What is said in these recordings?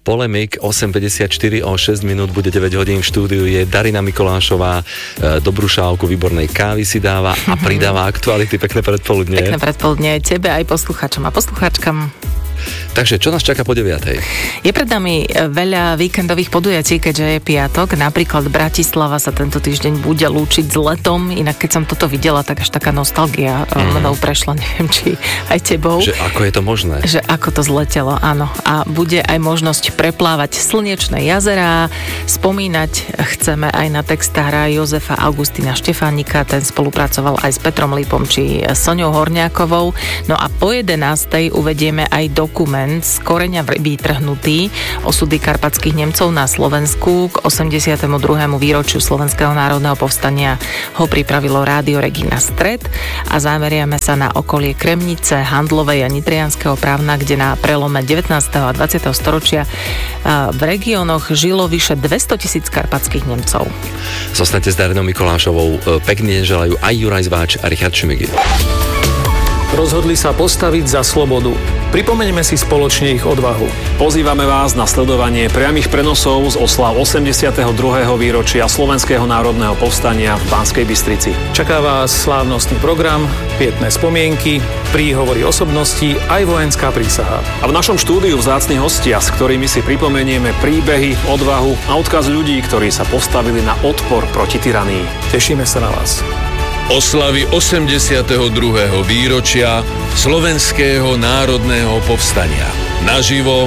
Polemik 8.54 o 6 minút bude 9 hodín v štúdiu, je Darina Mikolášová, dobrú šálku výbornej kávy si dáva a pridáva aktuality. Pekné predpoludnie. Pekné predpoludnie tebe aj poslucháčom a poslucháčkam. Takže, čo nás čaká po 9:00? Je pred nami veľa víkendových podujatí, keďže je piatok. Napríklad Bratislava sa tento týždeň bude lúčiť s letom. Inak keď som toto videla, tak až taká nostalgia mnou prešla. Neviem, či aj tebou. Že ako je to možné? Že ako to zletelo, áno. A bude aj možnosť preplávať slnečné jazerá. Spomínať chceme aj na textára Jozefa Augustína Štefánika. Ten spolupracoval aj s Petrom Lípom či Soňou Horňákovou. No a po 11:00 uvedieme aj dokument z koreňa vytrhnutý osudy karpatských Nemcov na Slovensku. K 82. výročiu Slovenského národného povstania ho pripravilo Rádio Regina Stred a zameriame sa na okolie Kremnice, Handlovej a Nitrianskeho Právna, kde na prelome 19. a 20. storočia v regiónoch žilo vyše 200 000 karpatských Nemcov. Zostanete s Darinou Mikolášovou. Pekný deň želajú aj Juraj Zváč a Richard Šimigi. Rozhodli sa postaviť za slobodu. Pripomeňme si spoločne ich odvahu. Pozývame vás na sledovanie priamych prenosov z oslav 82. výročia Slovenského národného povstania v Banskej Bystrici. Čaká vás slávnostný program, pietné spomienky, príhovory osobností aj vojenská prísaha. A v našom štúdiu vzácni hostia, s ktorými si pripomenieme príbehy, odvahu a odkaz ľudí, ktorí sa postavili na odpor proti tyranii. Tešíme sa na vás. Oslavy 82. výročia Slovenského národného povstania. Naživo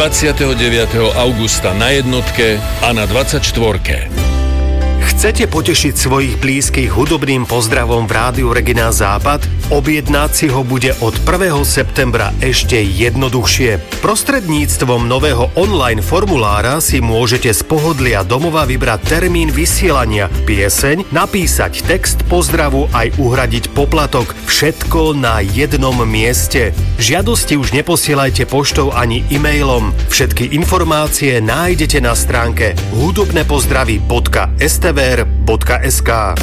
29. augusta na Jednotke a na 24. Chcete potešiť svojich blízkych hudobným pozdravom v Rádiu Regina Západ? Objednať si ho bude od 1. septembra ešte jednoduchšie. Prostredníctvom nového online formulára si môžete z pohodlia domova vybrať termín vysielania, pieseň, napísať text pozdravu aj uhradiť poplatok. Všetko na jednom mieste. Žiadosti už neposielajte poštou ani e-mailom. Všetky informácie nájdete na stránke hudobnepozdravy.stvr.sk.